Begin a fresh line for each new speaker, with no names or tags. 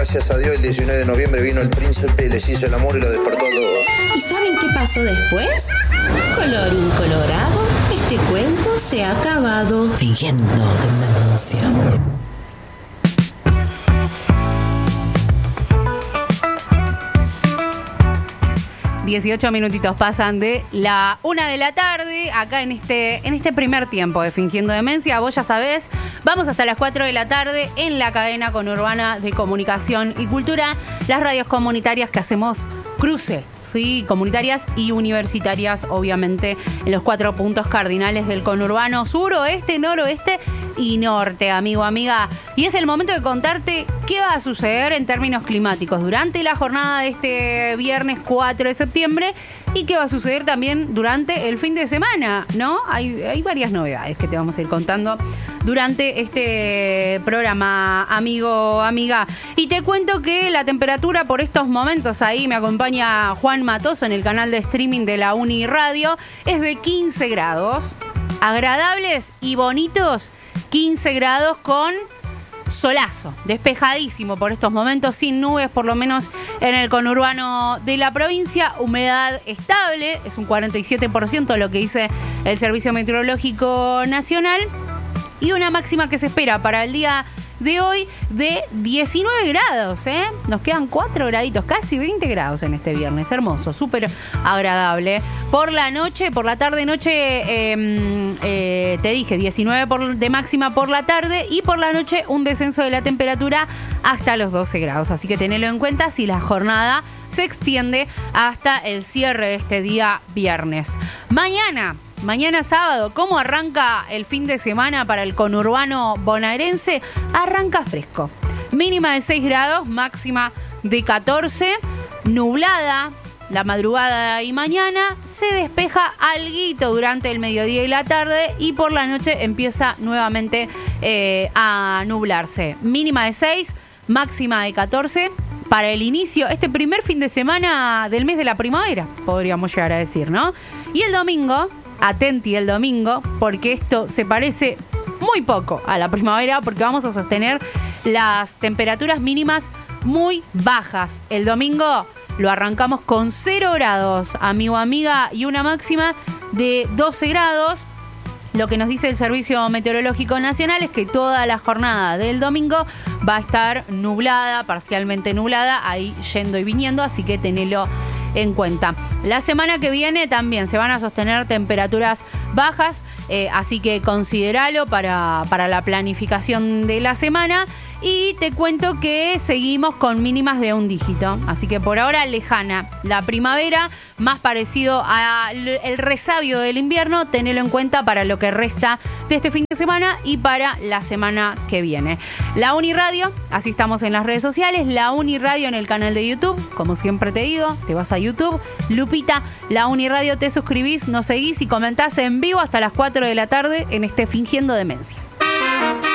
gracias a Dios, el 19 de noviembre vino el príncipe, les hizo el amor y lo despertó a todos.
¿Y saben qué pasó después? Colorín colorado, este cuento se ha acabado.
Fingiendo demencia.
18 minutitos pasan de la 1 de la tarde, acá en este primer tiempo de Fingiendo Demencia. Vos ya sabés, vamos hasta las 4 de la tarde en la cadena conurbana de Comunicación y Cultura, las radios comunitarias que hacemos cruce, ¿sí? Comunitarias y universitarias, obviamente, en los 4 puntos cardinales del conurbano: sur, oeste, noroeste y norte, amigo, amiga. Y es el momento de contarte qué va a suceder en términos climáticos durante la jornada de este viernes 4 de septiembre y qué va a suceder también durante el fin de semana, ¿no? Hay varias novedades que te vamos a ir contando durante este programa, amigo, amiga. Y te cuento que la temperatura por estos momentos, ahí me acompaña Juan Matoso en el canal de streaming de la Uni Radio, es de 15 grados. Agradables y bonitos, 15 grados con solazo, despejadísimo por estos momentos, sin nubes, por lo menos en el conurbano de la provincia. Humedad estable, es un 47% lo que dice el Servicio Meteorológico Nacional. Y una máxima que se espera para el día de hoy de 19 grados, ¿eh? Nos quedan 4 graditos, casi 20 grados en este viernes. Hermoso, súper agradable. Por la noche, por la tarde-noche, te dije, 19 de máxima por la tarde y por la noche un descenso de la temperatura hasta los 12 grados. Así que tenedlo en cuenta si la jornada se extiende hasta el cierre de este día viernes. Mañana sábado, ¿cómo arranca el fin de semana para el conurbano bonaerense? Arranca fresco. Mínima de 6 grados, máxima de 14. Nublada la madrugada y mañana. Se despeja alguito durante el mediodía y la tarde. Y por la noche empieza nuevamente a nublarse. Mínima de 6, máxima de 14. Para el inicio, este primer fin de semana del mes de la primavera, podríamos llegar a decir, ¿no? Y el domingo... Atenti el domingo, porque esto se parece muy poco a la primavera, porque vamos a sostener las temperaturas mínimas muy bajas. El domingo lo arrancamos con 0 grados, amigo, amiga, y una máxima de 12 grados. Lo que nos dice el Servicio Meteorológico Nacional es que toda la jornada del domingo va a estar nublada, parcialmente nublada, ahí yendo y viniendo, así que tenelo en cuenta. La semana que viene también se van a sostener temperaturas bajas, así que considéralo para la planificación de la semana. Y te cuento que seguimos con mínimas de un dígito, así que por ahora lejana la primavera, más parecido al resabio del invierno. Tenelo en cuenta para lo que resta de este fin de semana y para la semana que viene. La Uni Radio, así estamos en las redes sociales, la Uni Radio en el canal de YouTube, como siempre te digo, te vas a YouTube, Lupita, la Uni Radio, te suscribís, nos seguís y comentás en vivo hasta las 4 de la tarde en este Fingiendo Demencia.